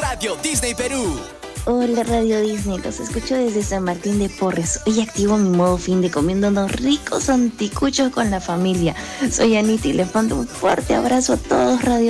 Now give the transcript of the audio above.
Radio Disney Perú. Hola Radio Disney, los escucho desde San Martín de Porres. Hoy activo mi modo fin de comiendo unos ricos anticuchos con la familia. Soy Anita y les mando un fuerte abrazo a todos Radio